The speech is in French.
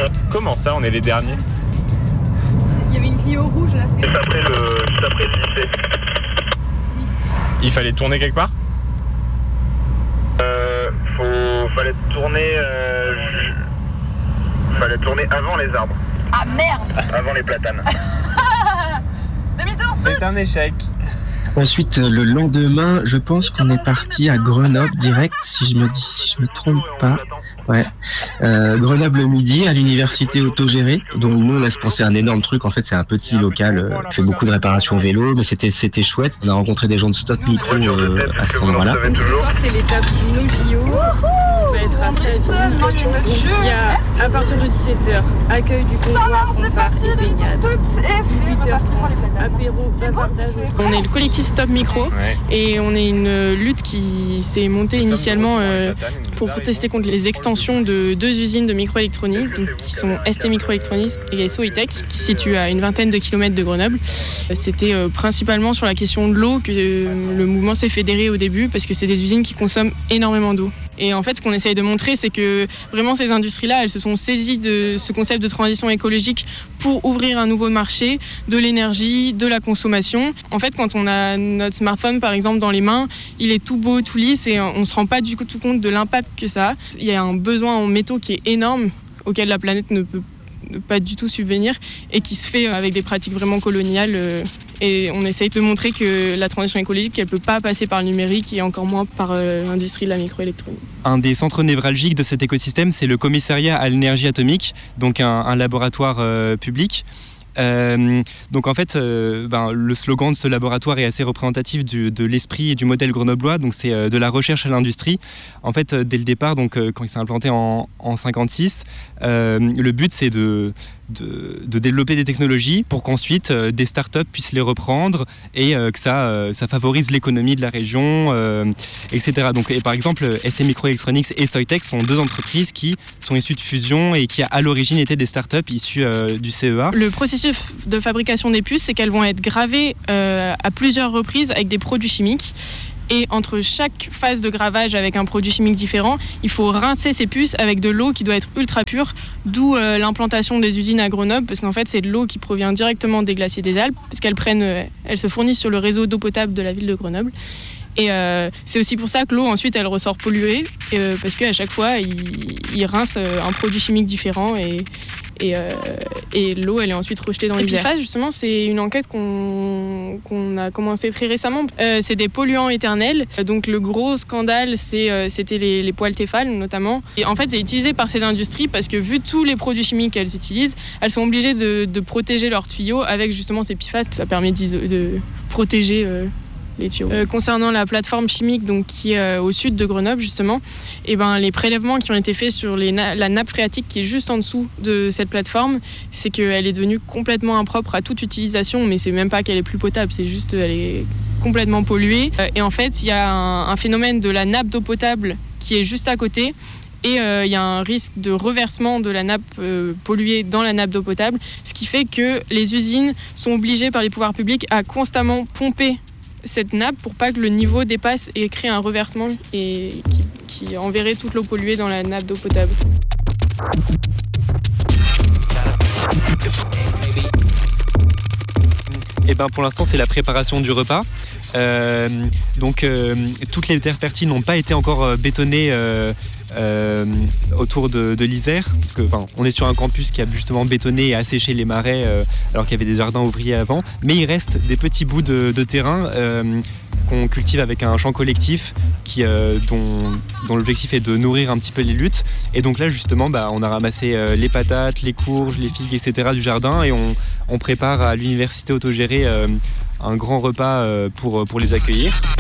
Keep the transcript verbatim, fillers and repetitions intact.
Comment ça, on est les derniers? Il y avait une Clio rouge là. Juste après le, juste après le lycée. Il fallait tourner quelque part? Euh, faut, fallait tourner, euh, fallait tourner avant les arbres. Ah merde. Avant les platanes. Mais mise en C'est un échec. Ensuite, le lendemain, je pense qu'on est parti à Grenoble direct, si je me dis, si je me trompe pas. Ouais. Euh, Grenoble midi à l'université autogérée. Donc nous on laisse penser à un énorme truc. En fait c'est un petit local, euh, fait beaucoup de réparations vélo, mais c'était c'était chouette. On a rencontré des gens de Stop Micro euh, à cet endroit-là. Donc ce soir c'est l'étape No J O. On va être à sept. Donc il y a à partir de dix-sept heures accueil du convoi, fanfare et baignade. dix-huit heures trente apéro, partage. On est le collectif Stop Micro Ouais. et on est une lutte qui s'est montée initialement euh, pour protester contre les extensions de deux usines de microélectronique, donc, qui sont S T Microelectronics et Soitec, qui se situent à une vingtaine de kilomètres de Grenoble. C'était euh, principalement sur la question de l'eau que euh, le mouvement s'est fédéré au début, parce que c'est des usines qui consomment énormément d'eau. Et en fait, ce qu'on essaye de montrer, c'est que vraiment ces industries-là, elles se sont saisies de ce concept de transition écologique pour ouvrir un nouveau marché de l'énergie, de la consommation. En fait, quand on a notre smartphone, par exemple, dans les mains, il est tout beau, tout lisse, et on ne se rend pas du tout compte de l'impact que ça a. Il y a un besoin en métaux qui est énorme, auquel la planète ne peut pas du tout subvenir, et qui se fait avec des pratiques vraiment coloniales. Et on essaye de montrer que la transition écologique, elle ne peut pas passer par le numérique et encore moins par l'industrie de la microélectronique. Un des centres névralgiques de cet écosystème, c'est le commissariat à l'énergie atomique, donc un, un laboratoire euh, public. Euh, donc en fait, euh, ben, le slogan de ce laboratoire est assez représentatif du, de l'esprit et du modèle grenoblois. Donc c'est euh, de la recherche à l'industrie. En fait, euh, dès le départ, donc euh, quand il s'est implanté en, en cinquante-six, euh, le but c'est de, de, de développer des technologies pour qu'ensuite euh, des startups puissent les reprendre et euh, que ça, euh, ça favorise l'économie de la région, euh, et cetera. Donc et par exemple, S T Microelectronics et Soitec sont deux entreprises qui sont issues de fusion et qui à l'origine étaient des startups issues euh, du C E A. Le processus de fabrication des puces, c'est qu'elles vont être gravées euh, à plusieurs reprises avec des produits chimiques. Et entre chaque phase de gravage avec un produit chimique différent, il faut rincer ces puces avec de l'eau qui doit être ultra pure, d'où euh, l'implantation des usines à Grenoble, parce qu'en fait c'est de l'eau qui provient directement des glaciers des Alpes, parce qu'elles prennent, euh, elles se fournissent sur le réseau d'eau potable de la ville de Grenoble. Et euh, c'est aussi pour ça que l'eau ensuite elle ressort polluée, euh, parce qu'à chaque fois ils, ils rincent un produit chimique différent et, et, euh, et l'eau elle est ensuite rejetée dans les airs. P F A S justement c'est une enquête qu'on, qu'on a commencé très récemment. Euh, c'est des polluants éternels, donc le gros scandale c'est, euh, c'était les, les poêles Tefal notamment. Et en fait c'est utilisé par ces industries parce que vu tous les produits chimiques qu'elles utilisent, elles sont obligées de, de protéger leurs tuyaux avec justement ces P F A S. Ça permet de protéger euh, les tuyaux. Euh, concernant la plateforme chimique donc, qui est euh, au sud de Grenoble justement, et ben, les prélèvements qui ont été faits sur les na- la nappe phréatique qui est juste en dessous de cette plateforme, c'est qu'elle est devenue complètement impropre à toute utilisation, mais c'est même pas qu'elle est plus potable, c'est juste elle est complètement polluée. Euh, et en fait il y a un, un phénomène de la nappe d'eau potable qui est juste à côté. Et il euh, y a un risque de reversement de la nappe euh, polluée dans la nappe d'eau potable, ce qui fait que les usines sont obligées par les pouvoirs publics à constamment pomper cette nappe pour pas que le niveau dépasse et crée un reversement et qui, qui enverrait toute l'eau polluée dans la nappe d'eau potable. Et ben pour l'instant c'est la préparation du repas. Euh, donc euh, toutes les terres fertiles n'ont pas été encore euh, bétonnées euh, euh, autour de, de l'Isère, parce que enfin, on est sur un campus qui a justement bétonné et asséché les marais euh, alors qu'il y avait des jardins ouvriers avant, mais il reste des petits bouts de, de terrain euh, qu'on cultive avec un champ collectif qui, euh, dont, dont l'objectif est de nourrir un petit peu les luttes. Et donc là justement bah, on a ramassé euh, les patates, les courges, les figues, et cetera du jardin, et on, on prépare à l'université autogérée euh, un grand repas pour, pour les accueillir.